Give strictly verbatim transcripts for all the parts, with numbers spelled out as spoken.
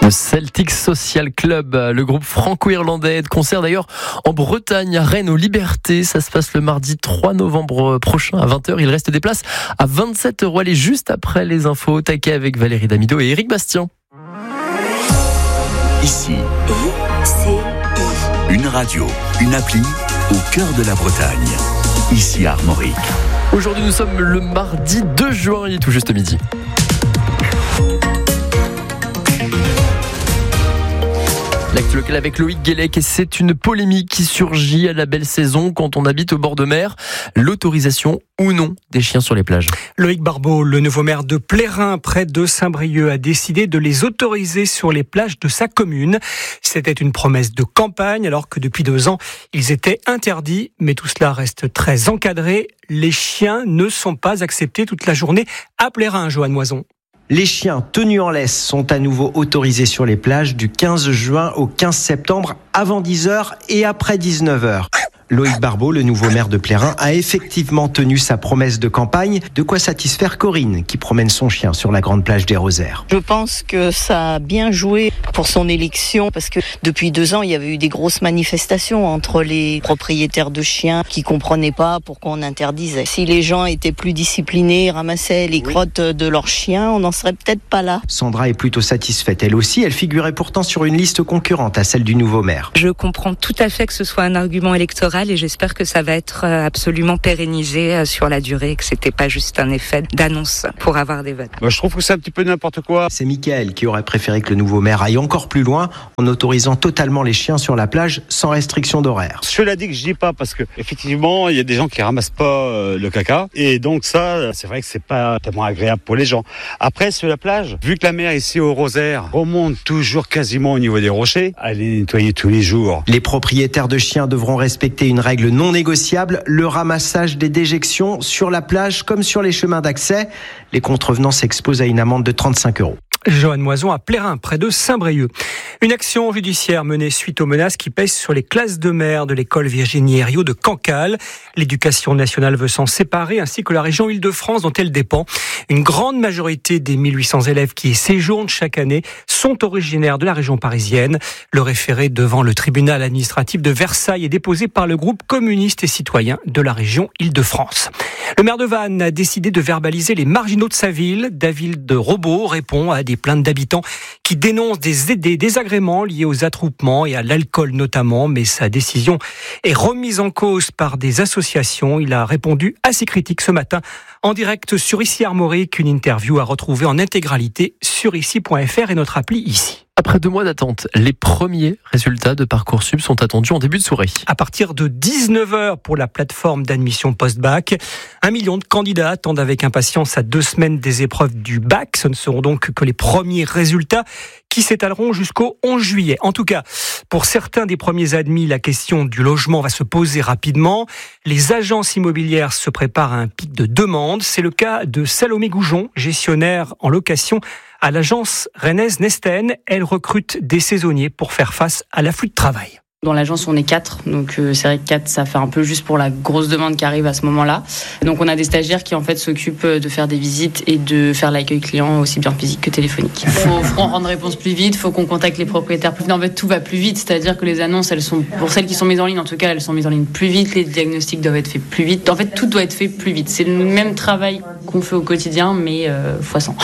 Le Celtic Social Club, le groupe franco-irlandais, de concert d'ailleurs en Bretagne, à Rennes, aux Libertés. Ça se passe le mardi trois novembre prochain à vingt heures. Il reste des places à vingt-sept euros. Allez, juste après les infos, taquet avec Valérie Damido et Éric Bastien. Ici, une radio, une appli au cœur de la Bretagne. Ici à Armorique. Aujourd'hui, nous sommes le mardi deux juin, il est tout juste midi. L'actu local avec Loïc Guélec, et c'est une polémique qui surgit à la belle saison quand on habite au bord de mer. L'autorisation ou non des chiens sur les plages. Loïc Barbeau, le nouveau maire de Plérin, près de Saint-Brieuc, a décidé de les autoriser sur les plages de sa commune. C'était une promesse de campagne, alors que depuis deux ans, ils étaient interdits. Mais tout cela reste très encadré. Les chiens ne sont pas acceptés toute la journée à Plérin, Joanne Moison. Les chiens tenus en laisse sont à nouveau autorisés sur les plages du quinze juin au quinze septembre, avant dix heures et après dix-neuf heures. Loïc Barbeau, le nouveau maire de Plérin, a effectivement tenu sa promesse de campagne, de quoi satisfaire Corinne, qui promène son chien sur la grande plage des Rosaires. Je pense que ça a bien joué pour son élection, parce que depuis deux ans, il y avait eu des grosses manifestations entre les propriétaires de chiens qui comprenaient pas pourquoi on interdisait. Si les gens étaient plus disciplinés, ramassaient les crottes de leurs chiens, on n'en serait peut-être pas là. Sandra est plutôt satisfaite, elle aussi. Elle figurait pourtant sur une liste concurrente à celle du nouveau maire. Je comprends tout à fait que ce soit un argument électoral, et j'espère que ça va être absolument pérennisé sur la durée et que c'était pas juste un effet d'annonce pour avoir des votes. Moi, je trouve que c'est un petit peu n'importe quoi. C'est Mickaël qui aurait préféré que le nouveau maire aille encore plus loin en autorisant totalement les chiens sur la plage sans restriction d'horaire. Cela dit que je dis pas parce que effectivement, il y a des gens qui ramassent pas le caca et donc ça, c'est vrai que c'est pas tellement agréable pour les gens. Après, sur la plage, vu que la mer ici au Rosaire remonte toujours quasiment au niveau des rochers, elle est nettoyée tous les jours. Les propriétaires de chiens devront respecter une règle non négociable, le ramassage des déjections sur la plage comme sur les chemins d'accès. Les contrevenants s'exposent à une amende de trente-cinq euros. Joanne Moison à Plérin, près de Saint-Brieuc. Une action judiciaire menée suite aux menaces qui pèsent sur les classes de mer de l'école Virginie Herriot de Cancale. L'éducation nationale veut s'en séparer, ainsi que la région Île-de-France dont elle dépend. Une grande majorité des mille huit cents élèves qui y séjournent chaque année sont originaires de la région parisienne. Le référé devant le tribunal administratif de Versailles est déposé par le groupe communiste et citoyen de la région Île-de-France. Le maire de Vannes a décidé de verbaliser les marginaux de sa ville. David Robot répond à des plaintes d'habitants qui dénoncent des, des désagréments liés aux attroupements et à l'alcool notamment, mais sa décision est remise en cause par des associations. Il a répondu à ces critiques ce matin en direct sur Ici Armorique, une interview à retrouver en intégralité sur ici point f r et notre appli Ici. Après deux mois d'attente, les premiers résultats de Parcoursup sont attendus en début de soirée. À partir de dix-neuf heures pour la plateforme d'admission post-bac, un million de candidats attendent avec impatience à deux semaines des épreuves du bac. Ce ne seront donc que les premiers résultats qui s'étaleront jusqu'au onze juillet. En tout cas, pour certains des premiers admis, la question du logement va se poser rapidement. Les agences immobilières se préparent à un pic de demande. C'est le cas de Salomé Goujon, gestionnaire en location à l'agence rennaise Nesten. Elle recrute des saisonniers pour faire face à l'afflux de travail. Dans l'agence, on est quatre, donc euh, c'est vrai que quatre, ça fait un peu juste pour la grosse demande qui arrive à ce moment-là. Donc on a des stagiaires qui en fait s'occupent de faire des visites et de faire l'accueil client aussi bien physique que téléphonique. Il faut, faut en rendre réponse plus vite, il faut qu'on contacte les propriétaires plus vite. En fait, tout va plus vite, c'est-à-dire que les annonces, elles sont, pour celles qui sont mises en ligne, en tout cas, elles sont mises en ligne plus vite, les diagnostics doivent être faits plus vite. En fait, tout doit être fait plus vite. C'est le même travail qu'on fait au quotidien, mais euh, fois cent.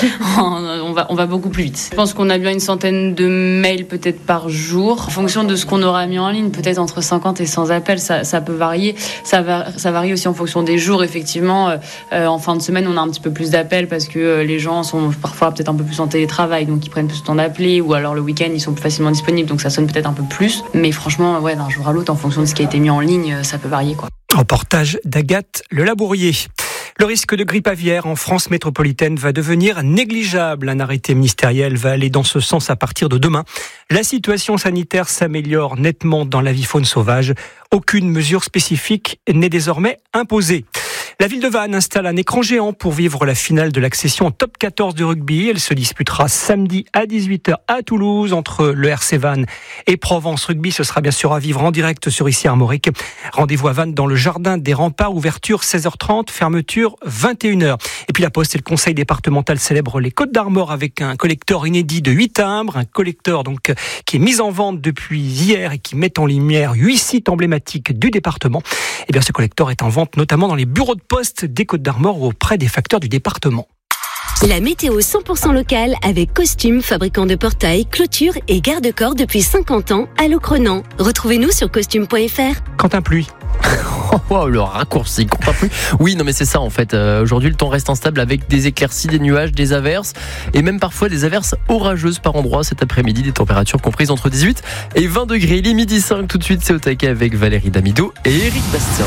on, va, on va beaucoup plus vite. Je pense qu'on a bien une centaine de mails peut-être par jour, en fonction de ce qu'on aura mis en ligne, peut-être entre cinquante et cent appels, ça, ça peut varier. Ça, va, ça varie aussi en fonction des jours, effectivement. Euh, en fin de semaine, on a un petit peu plus d'appels parce que euh, les gens sont parfois peut-être un peu plus en télétravail, donc ils prennent plus de temps d'appeler, ou alors le week-end, ils sont plus facilement disponibles, donc ça sonne peut-être un peu plus. Mais franchement, ouais, d'un jour à l'autre, en fonction de ce qui a été mis en ligne, ça peut varier, quoi. Reportage d'Agathe Le Labourier. Le risque de grippe aviaire en France métropolitaine va devenir négligeable. Un arrêté ministériel va aller dans ce sens à partir de demain. La situation sanitaire s'améliore nettement dans l'avifaune sauvage. Aucune mesure spécifique n'est désormais imposée. La ville de Vannes installe un écran géant pour vivre la finale de l'accession en top quatorze du rugby. Elle se disputera samedi à dix-huit heures à Toulouse entre le R C Vannes et Provence Rugby. Ce sera bien sûr à vivre en direct sur Ici Armorique. Rendez-vous à Vannes dans le jardin des Remparts. Ouverture seize heures trente, fermeture vingt et une heures. Et puis la Poste et le Conseil départemental célèbrent les Côtes d'Armor avec un collector inédit de huit timbres. Un collector donc qui est mis en vente depuis hier et qui met en lumière huit sites emblématiques du département. Et bien ce collector est en vente notamment dans les bureaux de poste des Côtes d'Armor ou auprès des facteurs du département. La météo cent pour cent locale avec Costume, fabricant de portails, clôtures et garde-corps depuis cinquante ans à Locronan. Retrouvez-nous sur costume point f r. Quentin Pluie. Oh, le raccourci, pas plus. Oui, non, mais c'est ça en fait. Euh, aujourd'hui, le temps reste instable avec des éclaircies, des nuages, des averses et même parfois des averses orageuses par endroits cet après-midi. Des températures comprises entre dix-huit et vingt degrés. Il est midi cinq tout de suite. C'est au taquet avec Valérie Damido et Éric Bastien.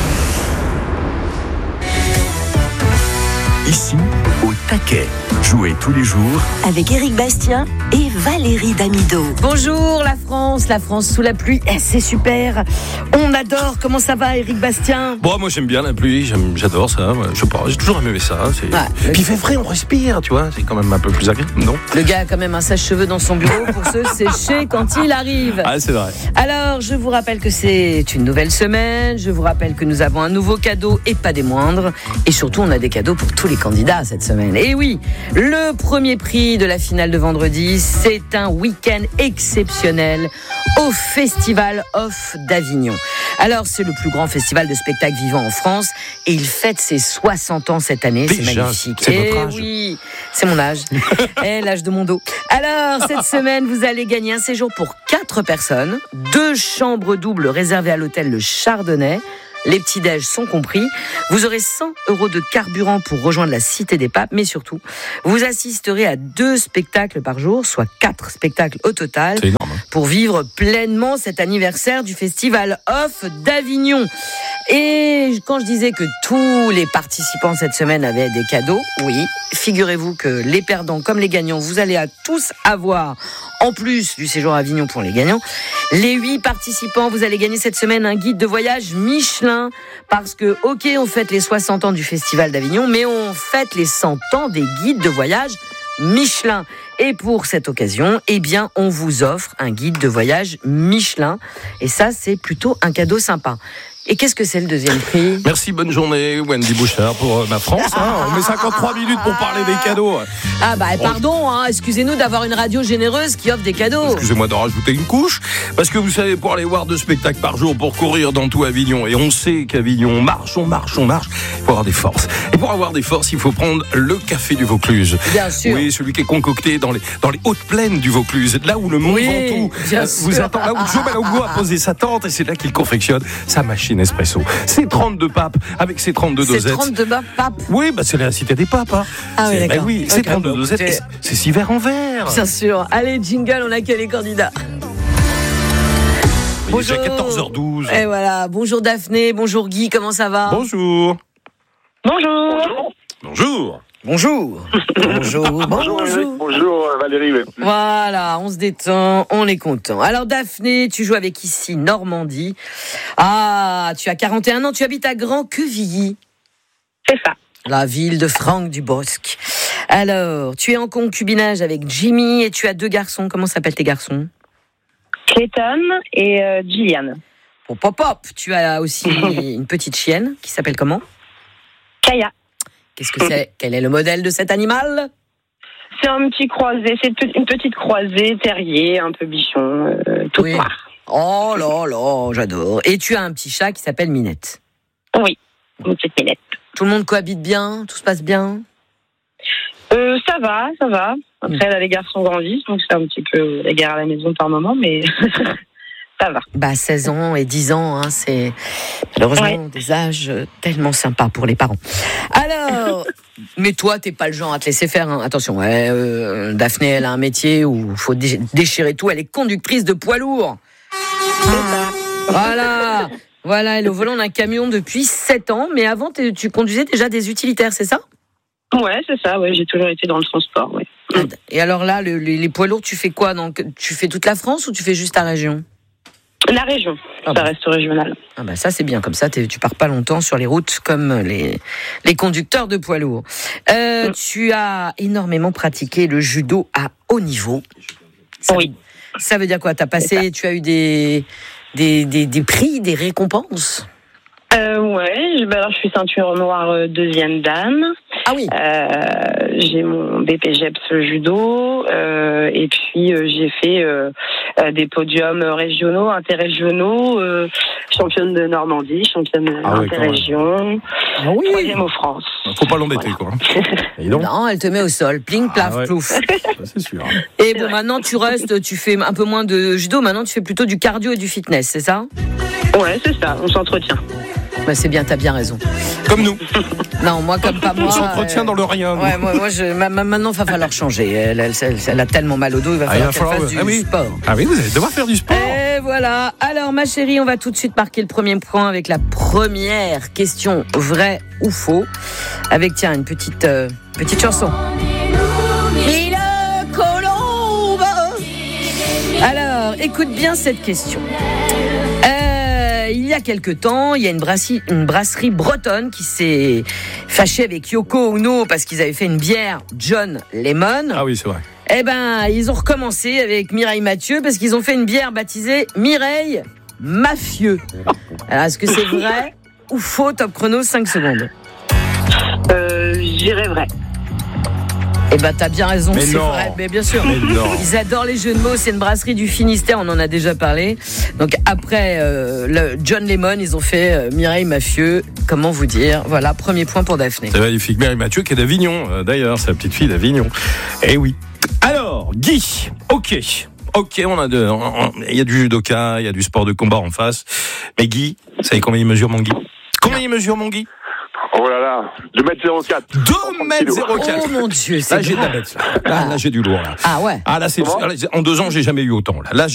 Ici, au taquet. Jouez tous les jours avec Éric Bastien et Valérie Damido. Bonjour la France, la France sous la pluie, eh, c'est super. On adore. Comment ça va, Éric Bastien? Bon, moi j'aime bien la pluie, j'aime, j'adore ça. Je sais pas, j'ai toujours aimé ça. C'est... Ouais, le... Puis il fait frais, on respire, tu vois. C'est quand même un peu plus agréable, non? Le gars a quand même un sèche-cheveux dans son bureau pour se sécher quand il arrive. Ah, c'est vrai. Alors, je vous rappelle que c'est une nouvelle semaine. Je vous rappelle que nous avons un nouveau cadeau et pas des moindres. Et surtout, on a des cadeaux pour tous les candidats cette semaine. Et oui, le premier prix de la finale de vendredi, c'est un week-end exceptionnel au Festival Off d'Avignon. Alors, c'est le plus grand festival de spectacles vivants en France et il fête ses soixante ans cette année. Déjà, c'est magnifique. c'est et votre âge. Oui, c'est mon âge. Et l'âge de mon dos. Alors, cette semaine, vous allez gagner un séjour pour quatre personnes, deux chambres doubles réservées à l'hôtel Le Chardonnay. Les petits-déj sont compris. Vous aurez cent euros de carburant pour rejoindre la Cité des Papes, mais surtout, vous assisterez à deux spectacles par jour, soit quatre spectacles au total, C'est énorme, hein. pour vivre pleinement cet anniversaire du Festival Off d'Avignon. Et quand je disais que tous les participants cette semaine avaient des cadeaux, oui, figurez-vous que les perdants comme les gagnants, vous allez à tous avoir, en plus du séjour à Avignon pour les gagnants, les huit participants, vous allez gagner cette semaine un guide de voyage Michelin, parce que, ok, on fête les soixante ans du Festival d'Avignon, mais on fête les cent ans des guides de voyage Michelin. Et pour cette occasion, eh bien, on vous offre un guide de voyage Michelin. Et ça, c'est plutôt un cadeau sympa. Et qu'est-ce que c'est le deuxième prix? Merci, bonne journée, Wendy Bouchard, pour euh, ma France. Hein. On met cinquante-trois minutes pour parler des cadeaux. Ah bah pardon, hein, excusez-nous d'avoir une radio généreuse qui offre des cadeaux. Excusez-moi de rajouter une couche, parce que vous savez, pour aller voir deux spectacles par jour, pour courir dans tout Avignon, et on sait qu'Avignon, on marche, on marche, on marche, il faut avoir des forces. Et pour avoir des forces, il faut prendre le café du Vaucluse. Bien sûr. Oui, celui qui est concocté dans les, dans les hautes plaines du Vaucluse, là où le Mont Oui, Ventoux bien euh, vous sûr. attend, là où Joe Malongo a posé sa tente, et c'est là qu'il confectionne sa machine espresso. C'est trente-deux papes, avec ses trente-deux C'est dosettes. trente-deux papes. Oui, bah c'est la cité des papes. Hein. Ah oui, C'est- d'accord. bah oui, c'est Ok, trente-deux bon, dosettes. écoutez. et c'est- C'est six verres en verre. Bien sûr. Allez, jingle, on accueille les candidats. Il est déjà quatorze heures douze. Et voilà. Bonjour Daphné, bonjour Guy, comment ça va? Bonjour. Bonjour. Bonjour. Bonjour. Bonjour. Bonjour. Bonjour Valérie. Voilà, on se détend, on est content. Alors Daphné, tu joues avec ici Normandie. Ah, tu as quarante et un ans, tu habites à Grand-Quevilly. C'est ça. La ville de Franck Dubosc. Alors, tu es en concubinage avec Jimmy et tu as deux garçons. Comment s'appellent tes garçons? Clayton et euh, Gillian. Hop, hop, hop. Tu as aussi une petite chienne qui s'appelle comment? Kaya. Qu'est-ce que c'est? Quel est le modèle de cet animal? C'est un petit croisé, c'est une petite croisée, terrier, un peu bichon, euh, tout Oui. noir. Oh là là, j'adore. Et tu as un petit chat qui s'appelle Minette. Oui, une petite minette. Tout le monde cohabite bien? Tout se passe bien? Euh, ça va, ça va. Après, là, les garçons grandissent, donc c'est un petit peu la guerre à la maison par moment, mais ça va. Bah, seize ans et dix ans, hein, c'est malheureusement Ouais. des âges tellement sympas pour les parents. Alors, mais toi, t'es pas le genre à te laisser faire. Hein. Attention, ouais, euh, Daphné, elle a un métier où il faut dé- déchirer tout. Elle est conductrice de poids lourd. Voilà, voilà, elle est au volant d'un camion depuis sept ans. Mais avant, t'es- tu conduisais déjà des utilitaires, c'est ça? Ouais, c'est ça, ouais, j'ai toujours été dans le transport, ouais. Et alors là, le- les, les poids lourds, tu fais quoi? Donc, tu fais toute la France ou tu fais juste ta région? La région, Ah ça bah. reste régional. Ah bah ça c'est bien, comme ça tu pars pas longtemps sur les routes comme les, les conducteurs de poids lourds. Euh, Mm. Tu as énormément pratiqué le judo à haut niveau. Ça, Oui. Ça veut dire quoi? T'as passé, tu as eu des, des, des, des prix, des récompenses? Euh, ouais, je, bah alors je suis ceinture noire euh, deuxième dan. Ah oui. Euh, j'ai mon B P G E P S judo euh, et puis euh, j'ai fait euh, euh, des podiums régionaux, interrégionaux, euh, championne de Normandie, championne Ah ouais, interrégion, Ah oui. troisième aux France. Faut pas l'embêter, quoi. Et donc, Non, elle te met au sol, pling, plaf, Ah ouais. plouf. ça, c'est sûr. Et bon, maintenant tu restes, tu fais un peu moins de judo, maintenant tu fais plutôt du cardio et du fitness, c'est ça? Ouais, c'est ça, on s'entretient. Bah c'est bien, t'as bien raison. Comme nous. Non, moi comme pas moi. On s'entretient euh, dans le rien. nous. Ouais, moi, moi je, ma- ma- maintenant, il va falloir changer. Elle, elle, elle- elle a tellement mal au dos, il va Ah, il falloir va qu'elle falloir- fasse du ah oui. sport. Ah oui, vous allez devoir faire du sport. Et voilà. Alors, ma chérie, on va tout de suite marquer le premier point avec la première question, vrai ou faux. Avec, tiens, une petite, euh, petite chanson. Mille colombes. Alors, écoute bien cette question. Euh, il y a quelque temps, il y a une brasserie, une brasserie bretonne qui s'est fâchée avec Yoko Ono parce qu'ils avaient fait une bière John Lemon. Ah oui, c'est vrai. Eh ben, ils ont recommencé avec Mireille Mathieu parce qu'ils ont fait une bière baptisée Mireille Mafieux. Alors, est-ce que c'est vrai ou faux? Top chrono, cinq secondes. Euh, j'irais vrai. Eh ben, t'as bien raison, Mais c'est non. vrai. Mais bien sûr. Mais non. Ils adorent les jeux de mots. C'est une brasserie du Finistère, on en a déjà parlé. Donc après euh, le John Lemon, ils ont fait euh, Mireille Mafieux. Comment vous dire? Voilà, premier point pour Daphné. C'est magnifique. Mary Mathieu qui est d'Avignon, euh, d'ailleurs, c'est la petite fille d'Avignon. Eh oui. Alors, Guy, ok. Ok, on a de, on- on- il y a du judoka, il y a du sport de combat en face. Mais Guy, vous savez combien il mesure, mon Guy? Combien il mesure, mon Guy? Oh là là, deux mètres zéro quatre. deux mètres zéro quatre. Oh mon Dieu, c'est Là, j'ai de grand. la bête. Là, là, là j'ai du lourd. Là. Ah ouais. Ah, là, c'est, Bon. là, en deux ans, j'ai jamais eu autant. Là, là